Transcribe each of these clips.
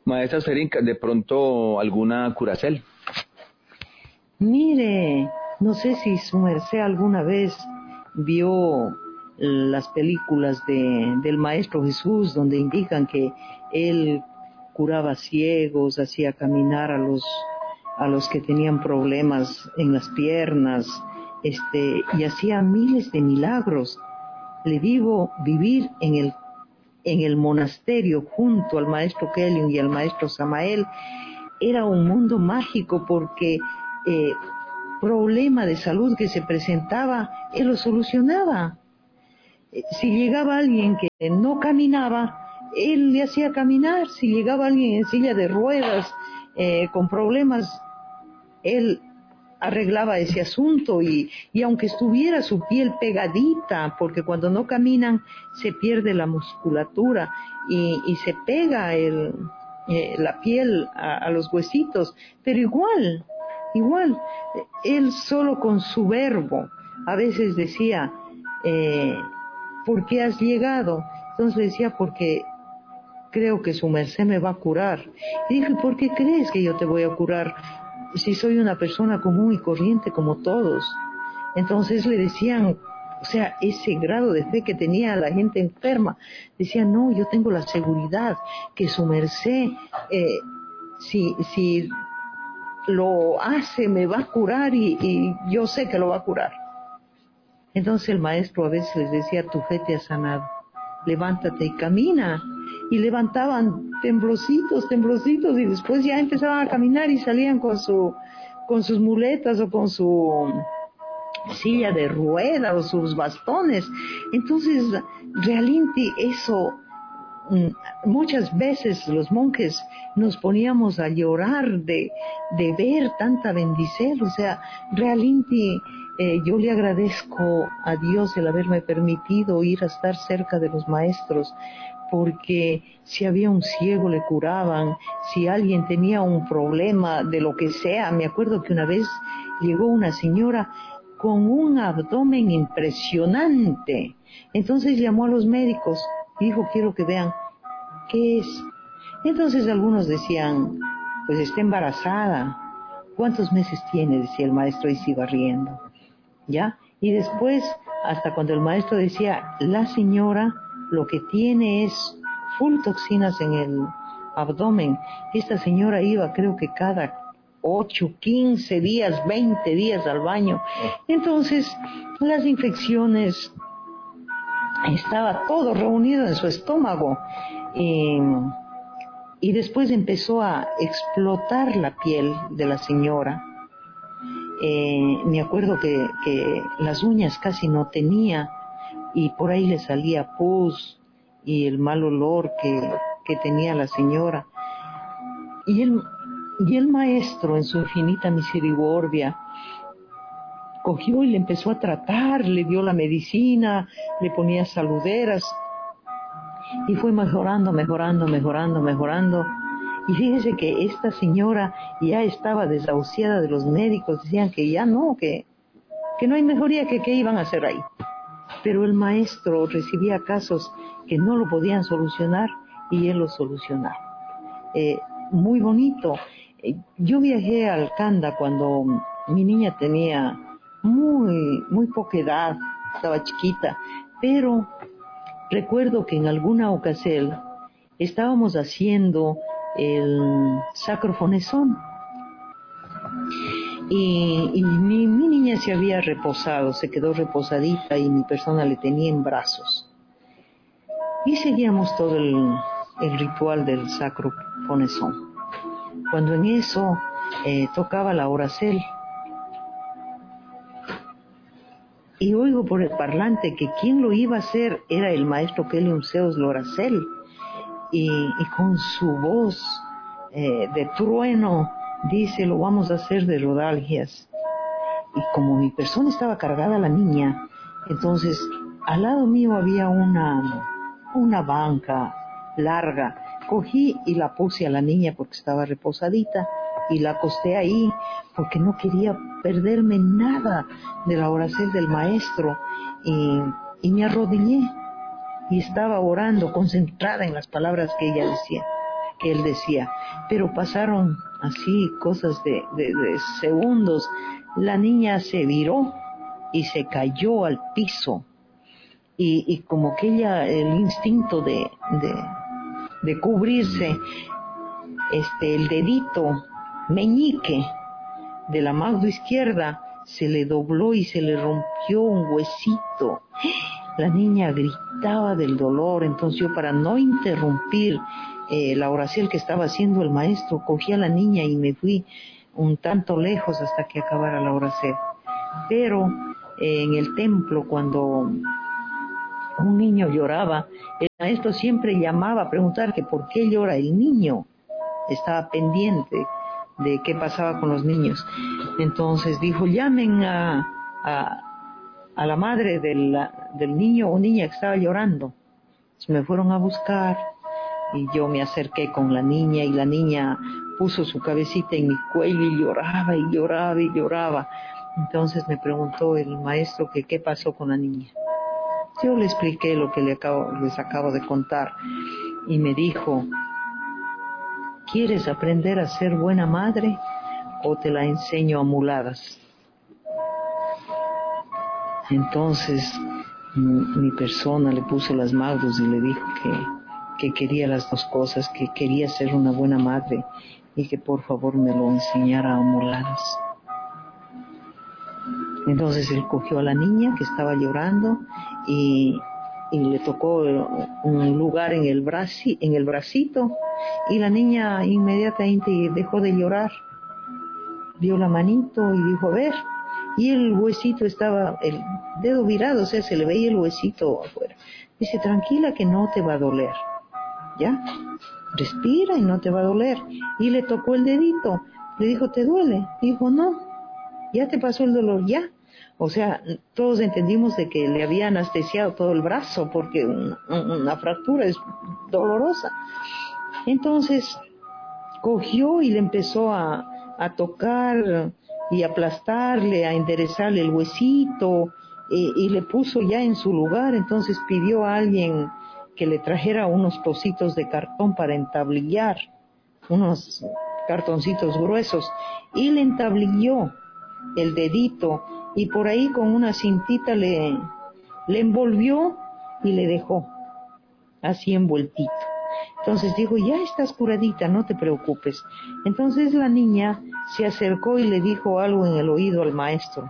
Maestra Serinka, de pronto alguna curacel. Mire, no sé si su merced alguna vez vio las películas del Maestro Jesús, donde indican que él curaba ciegos, hacía caminar a los que tenían problemas en las piernas, y hacía miles de milagros. Le digo, vivir en el monasterio junto al Maestro Kelly y al Maestro Samael era un mundo mágico, porque problema de salud que se presentaba, él lo solucionaba. Si llegaba alguien que no caminaba, él le hacía caminar. Si llegaba alguien en silla de ruedas, con problemas, él arreglaba ese asunto, y aunque estuviera su piel pegadita, porque cuando no caminan se pierde la musculatura y se pega la piel a los huesitos, pero igual, él solo con su verbo a veces decía, ¿por qué has llegado? Entonces decía, porque creo que su merced me va a curar. Y dije, ¿por qué crees que yo te voy a curar si soy una persona común y corriente como todos? Entonces le decían, o sea, ese grado de fe que tenía la gente enferma, decían, no, yo tengo la seguridad que su merced, si lo hace, me va a curar, y yo sé que lo va a curar. Entonces el maestro a veces les decía, tu fe te ha sanado, levántate y camina. Y levantaban temblositos, y después ya empezaban a caminar y salían con sus muletas o con su silla de ruedas o sus bastones. Entonces, realmente eso, muchas veces los monjes nos poníamos a llorar de ver tanta bendición. O sea, realmente yo le agradezco a Dios el haberme permitido ir a estar cerca de los maestros, porque si había un ciego le curaban, si alguien tenía un problema de lo que sea. Me acuerdo que una vez llegó una señora con un abdomen impresionante. Entonces llamó a los médicos y dijo, quiero que vean qué es. Entonces algunos decían, pues está embarazada. ¿Cuántos meses tiene?, decía el maestro, y se iba riendo, ¿ya? Y después, hasta cuando el maestro decía, la señora lo que tiene es full toxinas en el abdomen. Esta señora iba, creo que cada 8, 15 días, 20 días al baño. Entonces, las infecciones, estaba todo reunido en su estómago. Y después empezó a explotar la piel de la señora. Me acuerdo que las uñas casi no tenía, y por ahí le salía pus y el mal olor que tenía la señora. Y el maestro, en su infinita misericordia, cogió y le empezó a tratar, le dio la medicina, le ponía saluderas, y fue mejorando. Y fíjese que esta señora ya estaba desahuciada de los médicos, decían que ya no, que no hay mejoría, que qué iban a hacer ahí. Pero el maestro recibía casos que no lo podían solucionar, y él lo solucionaba. Muy bonito. Yo viajé a Alcanda cuando mi niña tenía muy poca edad, estaba chiquita, pero recuerdo que en alguna ocasión estábamos haciendo el sacrofonezón, y mi niña se había reposado, se quedó reposadita, y mi persona le tenía en brazos. Y seguíamos todo el ritual del sacrofonezón. Cuando en eso tocaba la oracel, y oigo por el parlante que quien lo iba a hacer era el maestro Kelly Zeus Loracel, y con su voz de trueno dice, lo vamos a hacer de rodalgias. Y como mi persona estaba cargada a la niña, entonces al lado mío había una banca larga. Cogí y la puse a la niña porque estaba reposadita, y la acosté ahí porque no quería perderme nada de la oración del maestro, y me arrodillé y estaba orando, concentrada en las palabras que ella decía. que él decía. Pero pasaron así cosas de segundos. La niña se viró y se cayó al piso. Y como que ella, el instinto de cubrirse, el dedito meñique de la mano izquierda se le dobló y se le rompió un huesito. La niña gritaba del dolor. Entonces yo, para no interrumpir la oración que estaba haciendo el maestro, cogí a la niña y me fui un tanto lejos hasta que acabara la oración. Pero en el templo, cuando un niño lloraba, el maestro siempre llamaba a preguntar que por qué llora el niño. Estaba pendiente de qué pasaba con los niños. Entonces dijo, llamen a la madre del niño o niña que estaba llorando. Entonces me fueron a buscar y yo me acerqué con la niña y la niña puso su cabecita en mi cuello y lloraba y lloraba y lloraba. Entonces me preguntó el maestro que qué pasó con la niña. Yo le expliqué lo que les acabo de contar y me dijo, ¿quieres aprender a ser buena madre o te la enseño a muladas? Entonces mi persona le puso las manos y le dijo que quería las dos cosas, que quería ser una buena madre y que por favor me lo enseñara a muladas. Entonces él cogió a la niña que estaba llorando y le tocó un lugar en el bracito, y la niña inmediatamente dejó de llorar. Dio la manito y dijo, a ver, y el huesito estaba, el dedo virado, o sea, se le veía el huesito afuera. Dice, tranquila que no te va a doler, ¿ya? Respira y no te va a doler. Y le tocó el dedito, le dijo, ¿te duele? Dijo, no, ya te pasó el dolor, ya. O sea, todos entendimos de que le había anestesiado todo el brazo, porque una fractura es dolorosa. Entonces cogió y le empezó a tocar y aplastarle, a enderezarle el huesito, y le puso ya en su lugar. Entonces pidió a alguien que le trajera unos trocitos de cartón para entablillar, unos cartoncitos gruesos, y le entablilló el dedito y por ahí con una cintita le envolvió y le dejó así envueltito. Entonces dijo, ya estás curadita, no te preocupes. Entonces la niña se acercó y le dijo algo en el oído al maestro.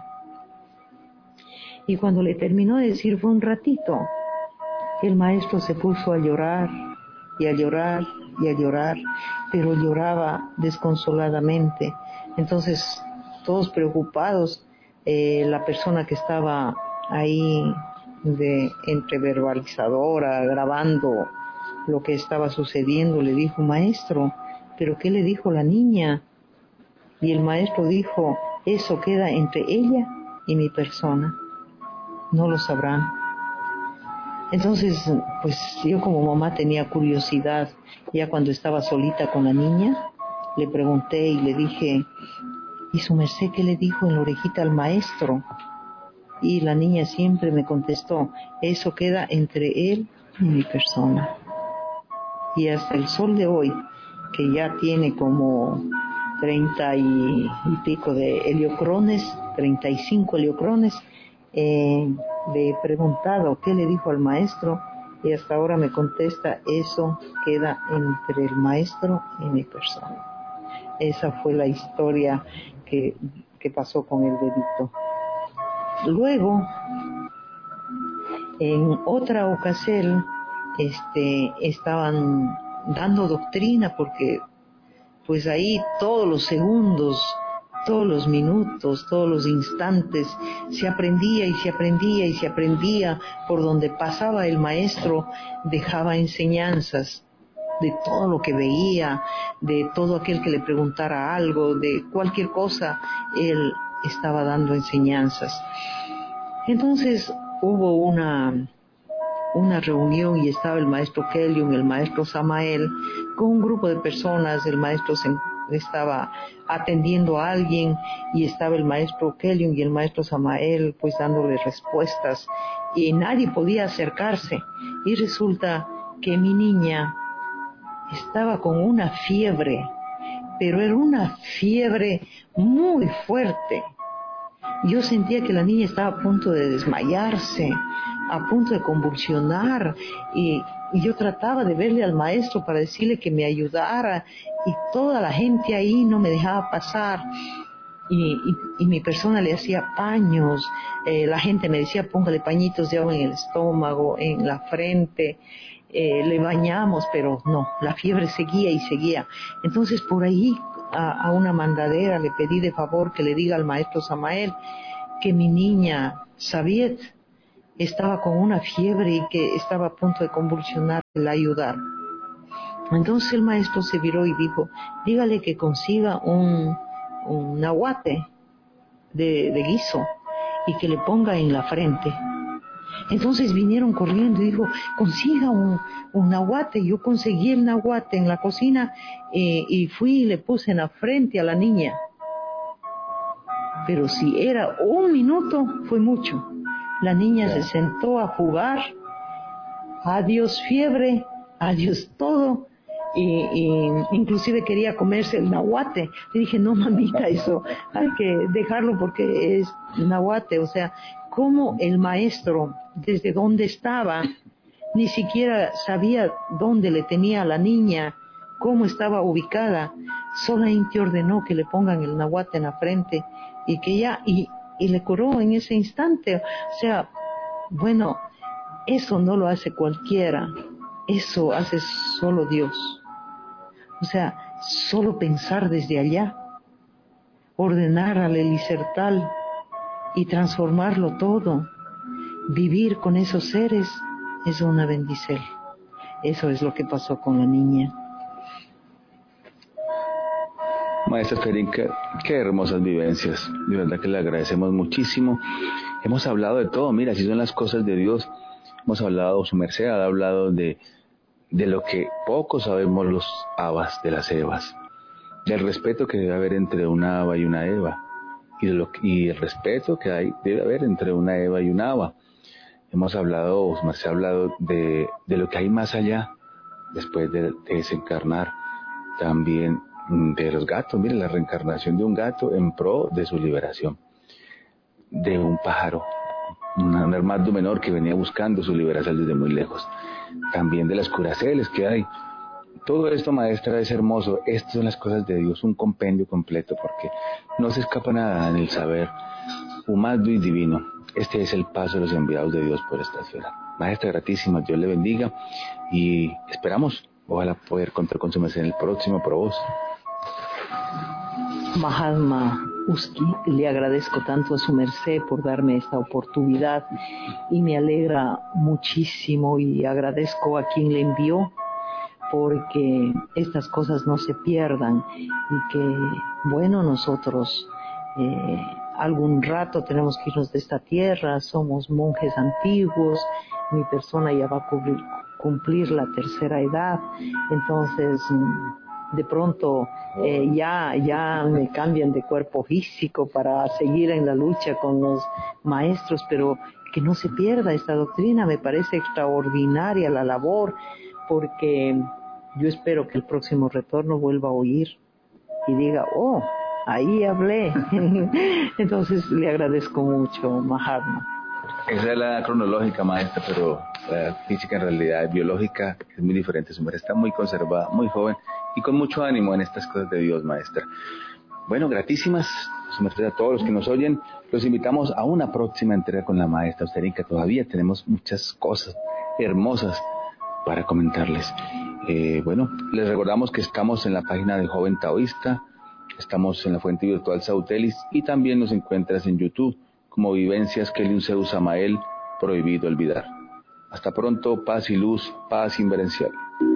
Y cuando le terminó de decir, fue un ratito, el maestro se puso a llorar y a llorar y a llorar, pero lloraba desconsoladamente. Entonces todos preocupados, la persona que estaba ahí entre verbalizadora, grabando lo que estaba sucediendo, le dijo, maestro, ¿pero qué le dijo la niña? Y el maestro dijo, eso queda entre ella y mi persona, no lo sabrán. Entonces, pues yo como mamá tenía curiosidad, ya cuando estaba solita con la niña, le pregunté y le dije, ¿y su merced qué le dijo en la orejita al maestro? Y la niña siempre me contestó, eso queda entre él y mi persona. Y hasta el sol de hoy, que ya tiene como 30 y pico de heliocrones, 35 heliocrones, le he preguntado qué le dijo al maestro y hasta ahora me contesta, eso queda entre el maestro y mi persona. Esa fue la historia que pasó con el dedito. Luego, en otra ocasión, estaban dando doctrina porque pues ahí todos los segundos, todos los minutos, todos los instantes se aprendía y se aprendía y se aprendía. Por donde pasaba el maestro dejaba enseñanzas de todo lo que veía, de todo aquel que le preguntara algo, de cualquier cosa, él estaba dando enseñanzas. Entonces hubo una reunión y estaba el maestro Kelium, el maestro Samael, con un grupo de personas. El maestro estaba atendiendo a alguien y estaba el maestro Kelium y el maestro Samael pues dándole respuestas y nadie podía acercarse. Y resulta que mi niña estaba con una fiebre, pero era una fiebre muy fuerte. Yo sentía que la niña estaba a punto de desmayarse, a punto de convulsionar, y yo trataba de verle al maestro para decirle que me ayudara, y toda la gente ahí no me dejaba pasar. Y mi persona le hacía paños, la gente me decía póngale pañitos de agua en el estómago, en la frente, le bañamos, pero no, la fiebre seguía y seguía. Entonces por ahí a una mandadera le pedí de favor que le diga al maestro Samael que mi niña Sabiet estaba con una fiebre y que estaba a punto de convulsionar, la ayudar. Entonces el maestro se viró y dijo, dígale que consiga un nahuate de guiso y que le ponga en la frente. Entonces vinieron corriendo y dijo, consiga un nahuate. Yo conseguí el nahuate en la cocina y fui y le puse en la frente a la niña. Pero si era 1 minuto, fue mucho. La niña se sentó a jugar, adiós fiebre, adiós todo, y inclusive quería comerse el nahuate. Le dije, no mamita, eso hay que dejarlo porque es nahuate. O sea, como el maestro, desde donde estaba, ni siquiera sabía dónde le tenía a la niña, cómo estaba ubicada, solamente ordenó que le pongan el nahuate en la frente y que ya, y le curó en ese instante. O sea, bueno, eso no lo hace cualquiera, eso hace solo Dios. O sea, solo pensar desde allá, ordenar al Elicertal y transformarlo todo, vivir con esos seres, es una bendición. Eso es lo que pasó con la niña. Maestra Federica, qué hermosas vivencias, de verdad que le agradecemos muchísimo. Hemos hablado de todo, mira, así son las cosas de Dios. Hemos hablado, su merced ha hablado de lo que poco sabemos los abas de las evas, del respeto que debe haber entre una aba y una eva, y el respeto que debe haber entre una eva y una aba. Hemos hablado, su merced ha hablado de lo que hay más allá, después de desencarnar, también de los gatos, mire, la reencarnación de un gato en pro de su liberación, de un pájaro, un hermano menor que venía buscando su liberación desde muy lejos, también de las curaceles que hay. Todo esto, maestra, es hermoso. Estas son las cosas de Dios, un compendio completo, porque no se escapa nada en el saber humano y divino. Este es el paso de los enviados de Dios por esta esfera. Maestra, gratísima, Dios le bendiga y esperamos, ojalá, poder contar con su merced en el próximo Pro Voz. Mahatma Uski, le agradezco tanto a su merced por darme esta oportunidad y me alegra muchísimo y agradezco a quien le envió, porque estas cosas no se pierdan y que, bueno, nosotros algún rato tenemos que irnos de esta tierra, somos monjes antiguos, mi persona ya va a cumplir la tercera edad, entonces de pronto ya me cambian de cuerpo físico para seguir en la lucha con los maestros, pero que no se pierda esta doctrina. Me parece extraordinaria la labor, porque yo espero que el próximo retorno vuelva a oír y diga, oh, ahí hablé. Entonces le agradezco mucho, Mahatma. Esa es la cronológica, maestra, pero la física en realidad biológica es muy diferente. Su mujer está muy conservada, muy joven y con mucho ánimo en estas cosas de Dios, maestra. Bueno, gratísimas, su merced, a todos los que nos oyen. Los invitamos a una próxima entrega con la maestra Federica. Todavía tenemos muchas cosas hermosas para comentarles. Bueno, les recordamos que estamos en la página de Joven Taoísta, estamos en la fuente virtual Sautelis y también nos encuentras en YouTube como Vivencias Keliun Zeus Samael, Prohibido Olvidar. Hasta pronto, paz y luz, paz inverencial.